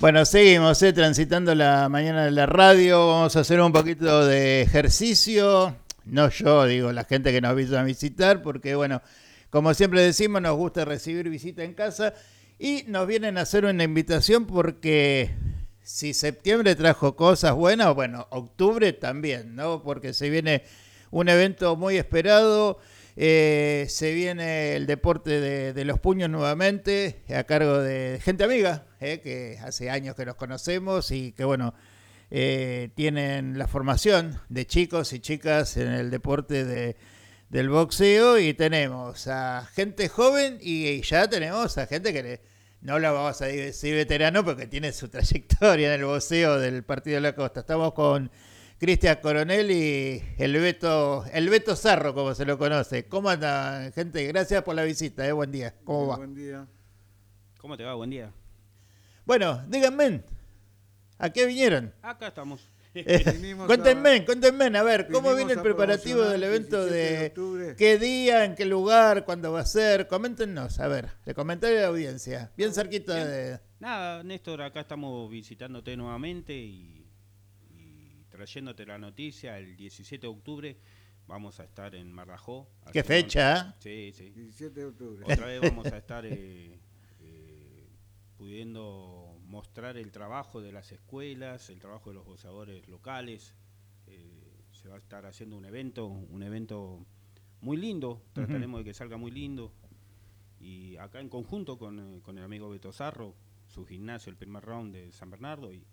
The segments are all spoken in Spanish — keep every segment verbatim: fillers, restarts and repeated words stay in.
Bueno, seguimos eh, transitando la mañana de la radio. Vamos a hacer un poquito de ejercicio. No yo, digo, la gente que nos vino a visitar, porque bueno, como siempre decimos, nos gusta recibir visita en casa y nos vienen a hacer una invitación porque si septiembre trajo cosas buenas, bueno, octubre también, ¿no? Porque se viene un evento muy esperado. Eh, se viene el deporte de, de los puños nuevamente a cargo de gente amiga, eh, que hace años que nos conocemos y que bueno, eh, tienen la formación de chicos y chicas en el deporte de, del boxeo, y tenemos a gente joven y ya tenemos a gente que le, no la vamos a decir veterano porque tiene su trayectoria en el boxeo del Partido de la Costa. Estamos con Cristian Coronel y el Beto, el Beto Zarro, como se lo conoce. ¿Cómo anda, gente? Gracias por la visita, eh. Buen día. ¿Cómo Bien, va? Buen día. ¿Cómo te va? Buen día. Bueno, díganme, ¿a qué vinieron? Acá estamos. Eh, cuéntenme, a, cuéntenme, a ver, ¿cómo viene el preparativo del evento de, de qué día, en qué lugar, cuándo va a ser? Coméntenos, a ver, le comentaré a la audiencia, bien cerquita bien. de... Nada, Néstor, acá estamos visitándote nuevamente y... trayéndote la noticia. El diecisiete de octubre vamos a estar en Marrajó. ¿Qué fecha? Un... Sí, sí. diecisiete de octubre. Otra vez vamos a estar eh, eh, pudiendo mostrar el trabajo de las escuelas, el trabajo de los boxeadores locales. Eh, se va a estar haciendo un evento, un evento muy lindo. Trataremos uh-huh. de que salga muy lindo. Y acá en conjunto con, con el amigo Beto Zarro, su gimnasio, el primer round de San Bernardo. Y,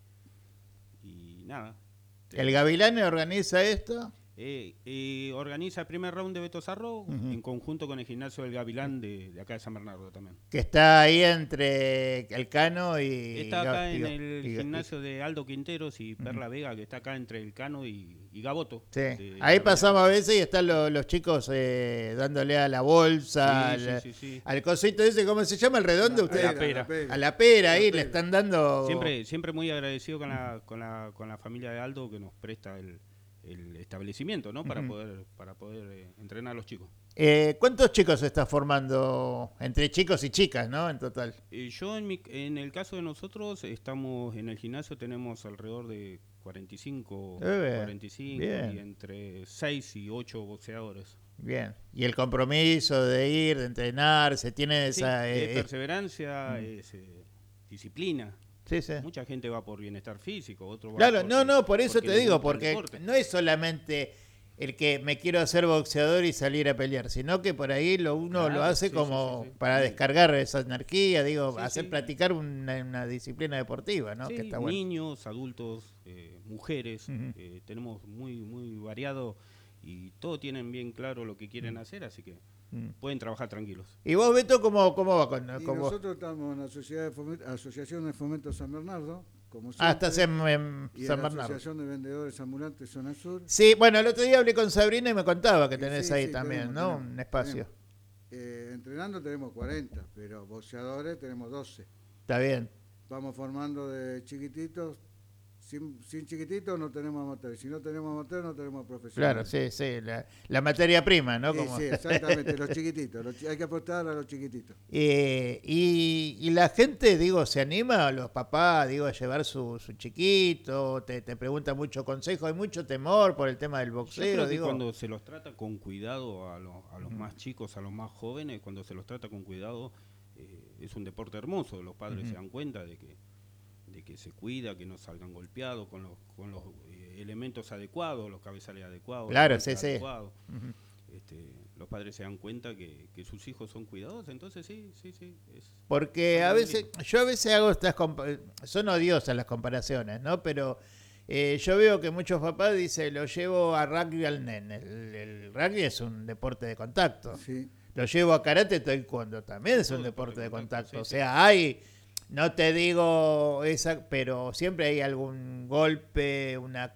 y nada. ¿El Gavilán organiza esto? Eh, eh, organiza el primer round de Beto Zarro uh-huh. en conjunto con el gimnasio del Gavilán de, de acá de San Bernardo también. Que está ahí entre el Cano y... Está acá y, en y, el y, gimnasio de Aldo Quinteros y Perla uh-huh. Vega, que está acá entre el Cano y, y Gaboto. Sí. De, ahí de pasamos a veces y están los, los chicos eh, dándole a la bolsa, sí, al, sí, sí, sí. al cosito ese, ¿cómo se llama? ¿El redondo? La, Ustedes, a la pera. A la pera, ahí la pera. Le están dando... Siempre, siempre muy agradecido con la, con, la, con la familia de Aldo que nos presta el... el establecimiento, ¿no? Para uh-huh. poder para poder eh, entrenar a los chicos. Eh, ¿Cuántos chicos se está formando entre chicos y chicas, no? En total. Eh, yo en mi en el caso de nosotros estamos en el gimnasio tenemos alrededor de cuarenta y cinco, eh, cuarenta y cinco bien. Y entre seis y ocho boxeadores. Bien. Y el compromiso de ir, de entrenar, se tiene esa sí, eh, eh, perseverancia, eh, es, eh, disciplina. Sí, sí. Mucha gente va por bienestar físico, otro va Claro, porque, no, no, por eso te digo, porque el no es solamente el que me quiero hacer boxeador y salir a pelear, sino que por ahí lo uno claro, lo hace sí, como sí, sí, sí. para sí. descargar esa energía, digo, sí, hacer sí. practicar una, una disciplina deportiva, ¿no? Sí, que está niños, bueno. adultos, eh, mujeres, uh-huh. eh, tenemos muy, muy variado y todos tienen bien claro lo que quieren uh-huh. hacer, así que pueden trabajar tranquilos. ¿Y vos, Beto, cómo, cómo va con y cómo... Nosotros estamos en la Sociedad de Fomento, Asociación de Fomento San Bernardo, como siempre. Ah, estás en, en y San en Bernardo. la Asociación de Vendedores Ambulantes Zona Sur. Sí, bueno, el otro día hablé con Sabrina y me contaba que tenés sí, ahí sí, también, tenemos, ¿no? Tenemos, Un espacio. Eh, entrenando tenemos cuarenta, pero boxeadores tenemos doce. Está bien. Vamos formando de chiquititos. Sin, sin chiquititos no tenemos amateur. Si no tenemos amateur, no tenemos profesionales. Claro, sí, sí. La, la materia prima, ¿no? Sí, Como... sí, exactamente. Los chiquititos. Los, hay que apostar a los chiquititos. Eh, y, y la gente, digo, se anima, los papás, digo, a llevar su, su chiquito, te, te pregunta mucho consejo, hay mucho temor por el tema del boxeo. Yo creo que digo... cuando se los trata con cuidado a los, a los uh-huh. más chicos, a los más jóvenes, cuando se los trata con cuidado, eh, es un deporte hermoso. Los padres uh-huh. se dan cuenta de que de que se cuida, que no salgan golpeados con los con los eh, elementos adecuados, los cabezales adecuados, claro, los sí, sí. adecuados. Uh-huh. Este, los padres se dan cuenta que, que sus hijos son cuidadosos, entonces sí, sí, sí. Es Porque a veces, lindo. yo a veces hago estas, compa- son odiosas las comparaciones, ¿no? Pero eh, yo veo que muchos papás dicen, lo llevo a rugby al nene. El, el rugby es un deporte de contacto. Sí. Lo llevo a karate taekwondo, también es un Todo deporte de contacto. Sí, o sí. sea, hay... No te digo esa, pero siempre hay algún golpe, una,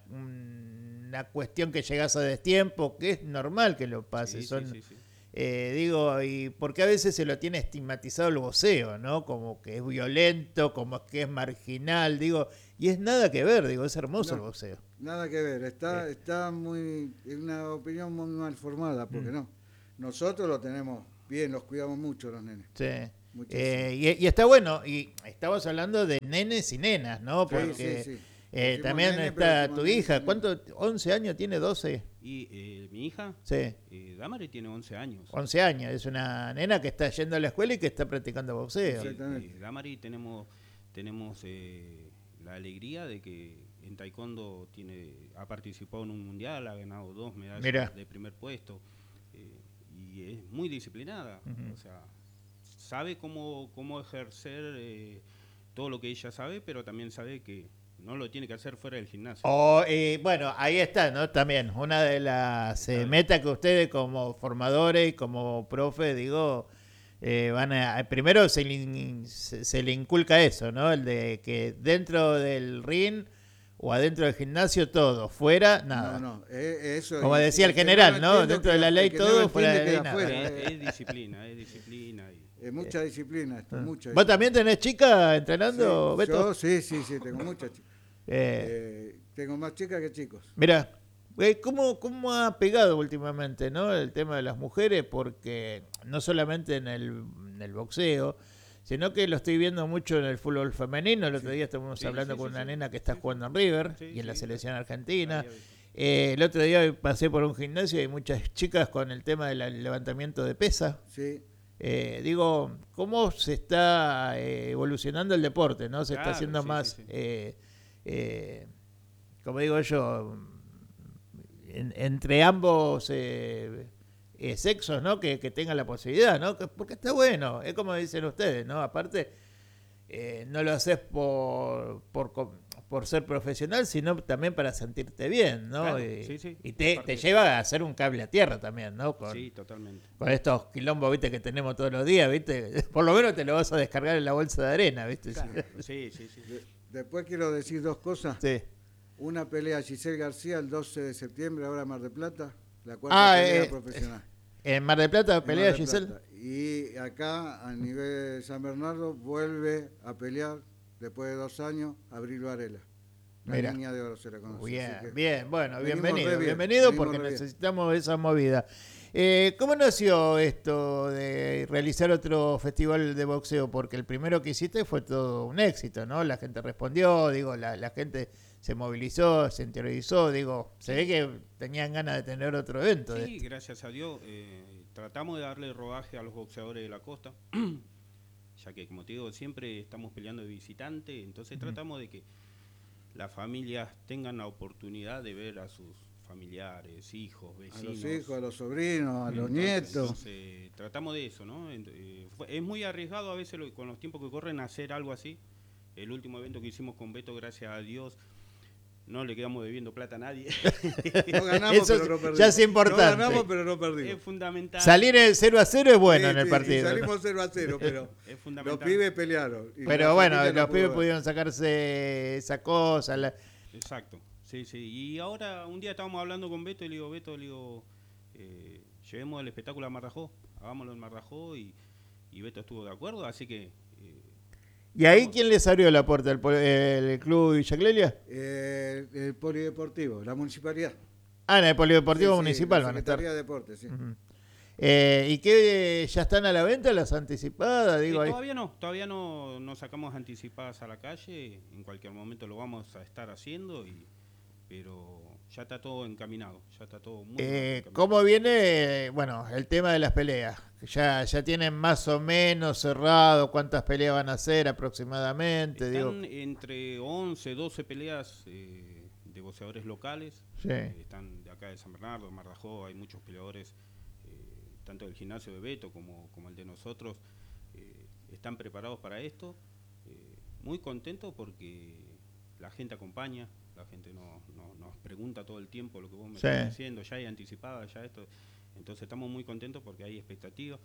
una cuestión que llegas a destiempo, que es normal que lo pase. Sí, Son, sí, sí, sí. Eh, digo, y porque a veces se lo tiene estigmatizado el boxeo, ¿no? Como que es violento, como que es marginal, digo, y es nada que ver, digo, es hermoso no, el boxeo. Nada que ver, está, eh. está muy, es una opinión muy mal formada, porque mm. no. Nosotros lo tenemos bien, los cuidamos mucho los nenes. Sí. Eh, y, y está bueno, y estamos hablando de nenes y nenas, ¿no? Sí, Porque sí, sí. eh, Decimos también nene, pero está decimos tu nene, hija. nene. ¿Cuánto? ¿once años tiene? ¿doce? Y eh, mi hija, Sí, eh, Damari, tiene once años. once años. Es una nena que está yendo a la escuela y que está practicando boxeo. Sí, Exactamente. eh, Damari tenemos, tenemos eh, la alegría de que en taekwondo tiene, ha participado en un mundial, ha ganado dos medallas Mirá. de primer puesto eh, y es muy disciplinada. Ujú. O sea, sabe cómo, cómo ejercer eh, todo lo que ella sabe, pero también sabe que no lo tiene que hacer fuera del gimnasio. O, eh, bueno, ahí está, ¿no? También una de las eh, metas que ustedes como formadores y como profe, digo, eh, van a... Primero se le, se, se le inculca eso, ¿no? El de que dentro del ring o adentro del gimnasio todo, fuera, nada. No, no, eh, eso. Como y- decía el y que general, lo ¿no? entiende, Dentro de que- la ley el que no todo, lo fuera entiende de ley queda nada. afuera, es, eh. es disciplina, es disciplina. Y, Es mucha disciplina esto, mucha Eh, ¿Vos también disciplina. tenés chica entrenando, Sí, Beto? Yo sí, sí, sí, tengo muchas chicas. Eh, Eh, tengo más chicas que chicos. Mira, ¿cómo, ¿cómo ha pegado últimamente, ¿no? El tema de las mujeres? Porque no solamente en el, en el boxeo, sino que lo estoy viendo mucho en el fútbol femenino. El otro día estuvimos Sí, hablando sí, con sí, una sí. nena que está Sí, jugando en River sí, y en la sí. selección argentina. Había visto. Eh, el otro día pasé por un gimnasio y hay muchas chicas con el tema del levantamiento de pesa. Sí, Eh, digo, ¿cómo se está eh, evolucionando el deporte? ¿No? Se está Claro, haciendo sí, más, sí, sí. eh, eh, como digo yo, en- entre ambos eh, eh, sexos, ¿no? Que, que tengan la posibilidad, ¿no? Que- Porque está bueno, es como dicen ustedes, ¿no? Aparte, eh, no lo haces por, por, co- por ser profesional, sino también para sentirte bien, ¿no? Claro, y sí, sí, y te, parte te de- lleva a hacer un cable a tierra también, ¿no? Con, Sí, totalmente. con estos quilombos, viste, que tenemos todos los días, viste, por lo menos te lo vas a descargar en la bolsa de arena, viste. Claro, sí, sí, sí. De- después quiero decir dos cosas. Sí. Una pelea Giselle García el doce de septiembre, ahora en Mar del Plata, la cuarta Ah, pelea eh, profesional. En Mar del Plata en pelea Mar del Giselle. Plata. Y acá, a nivel de San Bernardo, vuelve a pelear, después de dos años, Abril Varela. La Mira. niña de oro se la conoce. Bien, así que bien, bueno, venimos bienvenido, re bien, bienvenido venimos porque re bien. necesitamos esa movida. Eh, ¿Cómo nació esto de realizar otro festival de boxeo? Porque el primero que hiciste fue todo un éxito, ¿no? La gente respondió, digo, la, la gente se movilizó, se interiorizó, digo, se ve que tenían ganas de tener otro evento. de Sí, este. gracias a Dios. eh, tratamos de darle rodaje a los boxeadores de la costa, ya que, como te digo, siempre estamos peleando de visitante, entonces Ujú. tratamos de que las familias tengan la oportunidad de ver a sus familiares, hijos, A vecinos. los hijos, a los sobrinos, a los Entonces, nietos. entonces, tratamos de eso, ¿no? Ent- eh, fue- es muy arriesgado a veces lo- con los tiempos que corren hacer algo así. El último evento que hicimos con Beto, gracias a Dios, no le quedamos debiendo plata a nadie. No ganamos, Eso pero no perdimos. ya es importante. No ganamos, pero no Es perdimos. fundamental. Salir en cero a cero es bueno Sí, en el sí, partido. y ¿no? salimos cero a cero, pero Es los fundamental. pibes pelearon. y Pero la bueno, familia no los pudo pibes ver. pudieron sacarse esa cosa. la- Exacto, sí, sí. Y ahora un día estábamos hablando con Beto y le digo, Beto, le digo, eh, llevemos el espectáculo a Marrajó, hagámoslo en Marrajó y, y Beto estuvo de acuerdo, así que eh, ¿Y ahí quién les abrió la puerta? ¿El, po- el club Villa Clelia? Eh, el polideportivo, la municipalidad. Ah, en el polideportivo Sí, sí, municipal la van a estar. Secretaría de Deportes, sí. Ujú. Eh, ¿Y qué ya están a la venta las anticipadas? eh, Digo, ahí. todavía no, todavía no, no sacamos anticipadas a la calle, en cualquier momento lo vamos a estar haciendo, y, pero ya está todo encaminado, ya está todo muy Eh, encaminado. ¿Cómo viene, bueno, el tema de las peleas? Ya, ya tienen más o menos cerrado cuántas peleas van a hacer aproximadamente. Digo, Están entre once, doce peleas eh, de boxeadores locales. Sí. Eh, están de acá de San Bernardo, Marrajó, hay muchos peleadores, eh, tanto del gimnasio de Beto como, como el de nosotros, eh, están preparados para esto. Eh, muy contentos porque la gente acompaña, la gente no, no- nos pregunta todo el tiempo lo que vos me Sí. estás diciendo, ya hay anticipada, ya esto. Entonces estamos muy contentos porque hay expectativas.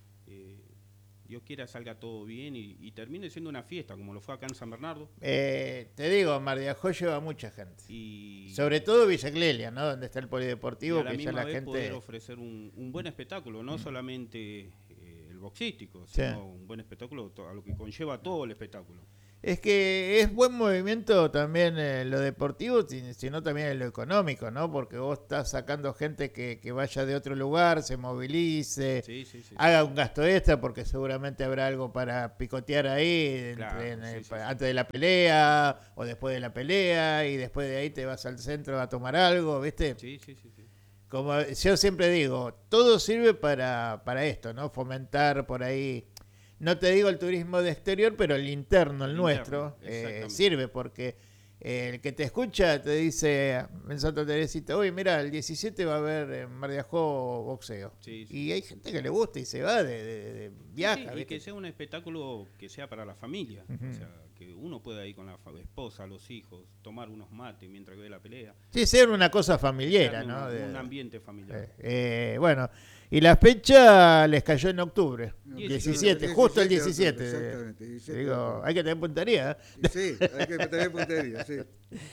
Eh, Dios quiera salga todo bien y, y termine siendo una fiesta, como lo fue acá en San Bernardo. eh, te digo, Mar de Ajó lleva mucha gente. Y, Sobre todo Villa Clelia, ¿no? Donde está el y polideportivo, a la que ya misma la vez poder gente... ofrecer un, un buen espectáculo, no solamente eh, el boxístico, Sí. sino un buen espectáculo, to- a lo que conlleva todo el espectáculo. Es que es buen movimiento también en lo deportivo, si- sino también en lo económico, ¿no? Porque vos estás sacando gente que, que vaya de otro lugar, se movilice, Sí, sí, sí. haga un gasto extra, porque seguramente habrá algo para picotear ahí entre- Claro, en el- sí, sí, sí. antes de la pelea o después de la pelea, y después de ahí te vas al centro a tomar algo, ¿viste? Sí, sí, sí, sí. Como yo siempre digo, todo sirve para, para esto, ¿no? Fomentar por ahí, no te digo el turismo de exterior, pero el interno, el El nuestro, interno, eh, exactamente. sirve porque eh, el que te escucha te dice en Santa Teresita, uy, mira, el diecisiete va a haber en Mar de Ajó boxeo. Sí, sí. Y hay gente que le gusta y se va, de, de- de- viaja. Sí, y ¿viste? que sea un espectáculo que sea para la familia. Ujú. O sea, que uno pueda ir con la fa- esposa, los hijos, tomar unos mates mientras que ve la pelea. Sí, ser una cosa familiar, Crear ¿no? una- De- un ambiente familiar. eh, eh, bueno, y la fecha les cayó en octubre, diecisiete, diecisiete, justo el diecisiete de diecisiete. octubre, exactamente, diecisiete de Digo, octubre. hay que tener puntería. ¿eh? Y sí, hay que tener puntería, sí.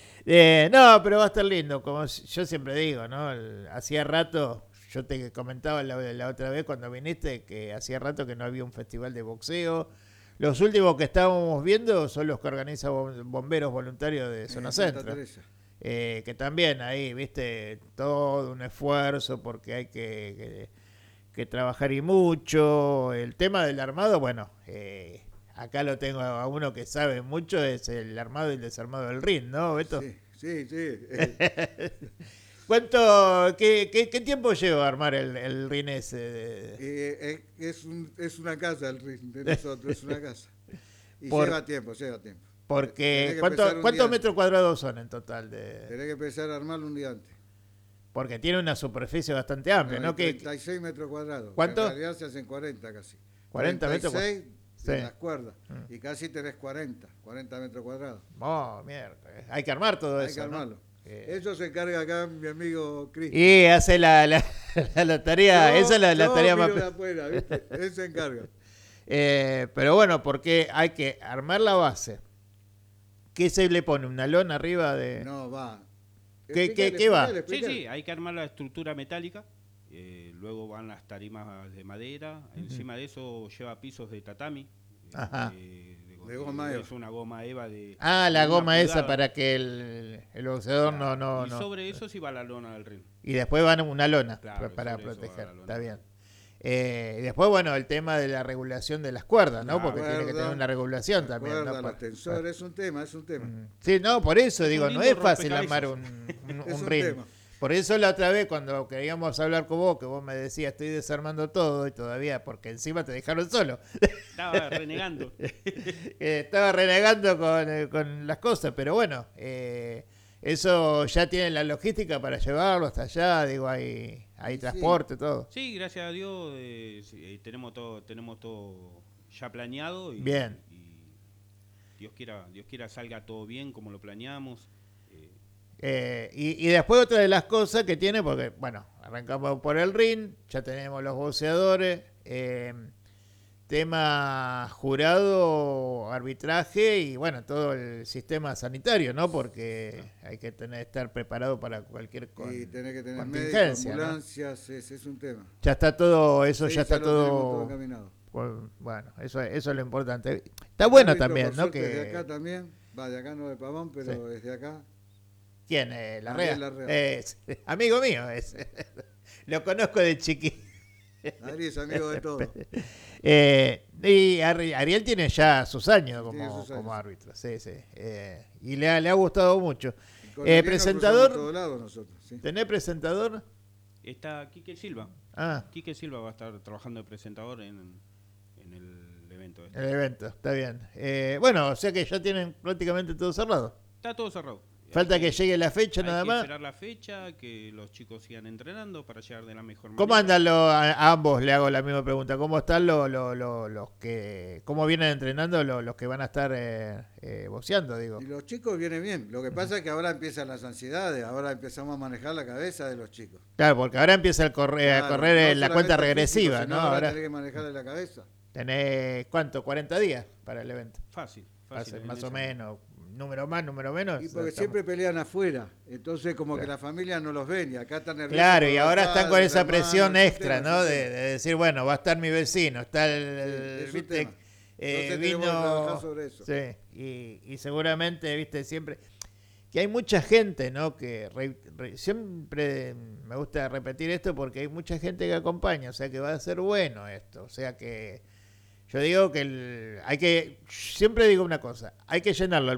Eh, no, pero va a estar lindo, como yo siempre digo, ¿no? El- hacía rato, yo te comentaba la, la otra vez cuando viniste, que hacía rato que no había un festival de boxeo. Los últimos que estábamos viendo son los que organiza Bom- Bomberos Voluntarios de Zona En Santa Centro. Teresa. Eh, que también ahí, viste, todo un esfuerzo porque hay que, que, que trabajar y mucho. El tema del armado, bueno, eh, acá lo tengo a uno que sabe mucho, es el armado y el desarmado del ring, ¿no, Beto? Sí, sí, sí. eh, ¿Cuánto, qué, qué, qué tiempo lleva armar el, el ring ese? eh, eh, es, un, es una casa el ring de nosotros, es una casa. Y Por- lleva tiempo, lleva tiempo. Porque, Tenés que ¿cuánto- empezar un ¿cuántos día metros cuadrados son en total? De, Tenés que empezar a armarlo un día antes. porque tiene una superficie bastante amplia, ¿no? hay Que, treinta y seis metros cuadrados. ¿Cuánto? En realidad se hacen cuarenta casi. cuarenta metros treinta y seis Sí. de las cuerdas. Mm. Y casi tenés cuarenta, cuarenta metros cuadrados. oh, mierda, hay que armar todo Hay eso, que ¿no? armarlo. Eh, Eso se encarga acá mi amigo Cris. Y hace la, la, la, la tarea, Yo- esa es la, la yo tarea miro más... de afuera, ¿viste? Él se encarga. Eh, pero bueno, porque hay que armar la base. ¿Qué se le pone? ¿Una lona arriba de...? No, va. ¿Qué- qué- Explícale, qué va? explícale, Sí, explícale. sí, hay que armar la estructura metálica. eh, luego van las tarimas de madera. Encima de eso lleva pisos de tatami. eh, Ajá. de, De goma es eva. una goma eva de. Ah, la de una goma esa pulgada. para que el, el boxeador no... no, y no. sobre eso sí va la lona del ring. Y después van una lona Claro, para sobre eso va proteger. la lona. Está bien. Eh, y después, bueno, el tema de la regulación de las cuerdas, ¿no? La Porque tiene que cuerda, tener una regulación La también. cuerda, ¿no? los Para- tensores, es un tema, es un tema. Mm. Sí, no, por eso Es digo, un no lindo es fácil rompecabezas. armar un, un, Es un un ring. tema. Por eso la otra vez cuando queríamos hablar con vos, que vos me decías estoy desarmando todo y todavía, porque encima te dejaron solo. Estaba renegando. Eh, Estaba renegando con, eh, con las cosas, pero bueno, eh, eso ya tienen la logística para llevarlo hasta allá, digo, hay, hay Sí. transporte, todo. Sí, gracias a Dios eh, sí, eh, tenemos todo, tenemos todo ya planeado y, Bien. y Dios quiera, Dios quiera salga todo bien como lo planeamos. eh, Eh, y, y después otra de las cosas que tiene, porque, bueno, arrancamos por el ring, ya tenemos los boxeadores, eh, tema jurado, arbitraje y, bueno, todo el sistema sanitario, ¿no? Porque hay que tener estar preparado para cualquier con- Y tenés que tener médicos, contingencia, ¿no? ambulancias, ese es un tema. Ya está todo, eso Sí, ya está lo tenemos todo... encaminado. pues, bueno, eso, eso es lo importante. Está bueno Árbitro, también, por ¿no? suerte, de acá Que, también, va de acá no de Pavón, pero Sí. desde acá. ¿Quién? Eh, Larrea. Ariel Larrea. Es amigo mío, es. Lo conozco de chiquito. Ari es amigo de todos. Eh, y Ari- Ariel tiene ya sus años como, Tiene sus como años. árbitro, sí, sí. Eh, y le ha, le ha gustado mucho. Y con Eh, Ariel nos presentador. cruzamos todos lados nosotros, sí. ¿Tenés presentador? está Quique Silva. Ah, Quique Silva va a estar trabajando de presentador en, en el evento. Este. el evento, está bien. Eh, bueno, o sea que ya tienen prácticamente todo cerrado. Está todo cerrado. Falta Hay que llegue la fecha hay nada que más. esperar la fecha, que los chicos sigan entrenando para llegar de la mejor manera. ¿Cómo andan los, a, a ambos? Le hago la misma pregunta. ¿Cómo están los, los, los, los que, cómo vienen entrenando los, los que van a estar eh, eh, boxeando, digo? Y los chicos vienen bien. Lo que pasa es que ahora empiezan las ansiedades, ahora empezamos a manejar la cabeza de los chicos. Claro, porque ahora empieza el corre- a Claro, correr no eh, la cuenta solamente el físico, regresiva, sino ¿no? Ahora Ahora tenés que manejarle la cabeza. tenés, ¿cuánto? cuarenta días para el evento. Fácil, Va a fácil. ser en más eso. o menos, número más, número menos. Y porque estamos- siempre pelean afuera, entonces como Claro. que la familia no los ven y acá están nerviosos. Claro, por y los ahora están con padres, esa hermanos, presión es un extra, tema, ¿no? es un De, tema. de decir, bueno, va a estar mi vecino, está el, el- Sí, es un ¿viste? tema. Eh, Entonces tenemos que trabajar sobre eso. Sí, y, y seguramente, viste, siempre... Que hay mucha gente, ¿no? Que re, re, siempre me gusta repetir esto porque hay mucha gente que acompaña, o sea que va a ser bueno esto, o sea que yo digo que el, hay que, siempre digo una cosa, hay que llenarlo